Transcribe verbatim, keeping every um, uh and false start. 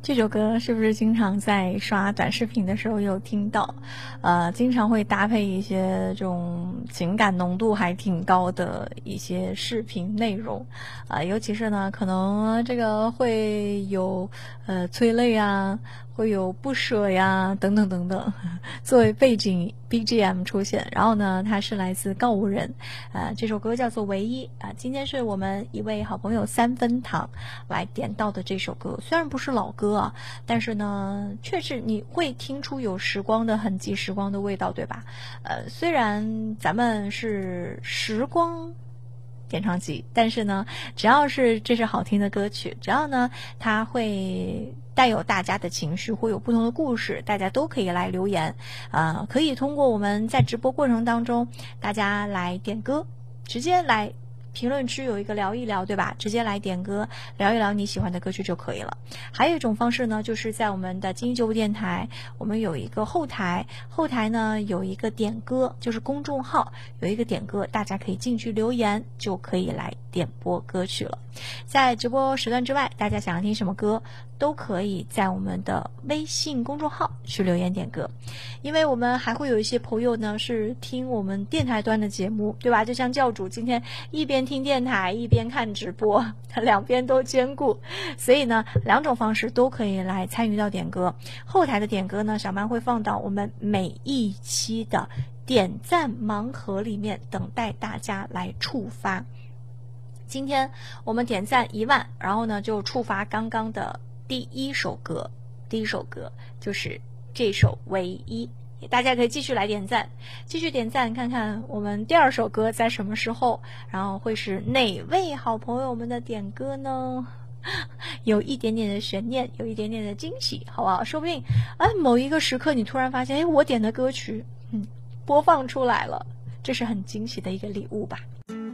这首歌是不是经常在刷短视频的时候有听到？呃，经常会搭配一些这种情感浓度还挺高的一些视频内容，啊、呃，尤其是呢，可能这个会有呃催泪啊，会有不舍呀，等等等等，作为背景 B G M 出现。然后呢，它是来自告五人，呃，这首歌叫做《唯一》啊、呃。今天是我们一位好朋友三分糖来点到的这首歌，虽然不是老歌啊，但是呢，确实你会听出有时光的痕迹，时光的味道，对吧？呃，虽然咱们是时光点唱机，但是呢，只要是这是好听的歌曲，只要呢它会带有大家的情绪，会有不同的故事，大家都可以来留言，呃，可以通过我们在直播过程当中，大家来点歌，直接来评论区有一个聊一聊，对吧？直接来点歌，聊一聊你喜欢的歌曲就可以了。还有一种方式呢，就是在我们的金九五电台，我们有一个后台，后台呢有一个点歌，就是公众号有一个点歌，大家可以进去留言，就可以来点播歌曲了。在直播时段之外，大家想要听什么歌，都可以在我们的微信公众号去留言点歌，因为我们还会有一些朋友呢是听我们电台端的节目，对吧？就像教主今天一边听电台一边看直播，他两边都兼顾，所以呢两种方式都可以来参与到点歌。后台的点歌呢，小曼会放到我们每一期的点赞盲盒里面，等待大家来触发。今天我们点赞一万，然后呢就触发刚刚的第一首歌，第一首歌就是这首《唯一》，大家可以继续来点赞，继续点赞，看看我们第二首歌在什么时候，然后会是哪位好朋友们的点歌呢？有一点点的悬念，有一点点的惊喜，好不好？说不定哎，某一个时刻你突然发现，哎，我点的歌曲，嗯，播放出来了，这是很惊喜的一个礼物吧。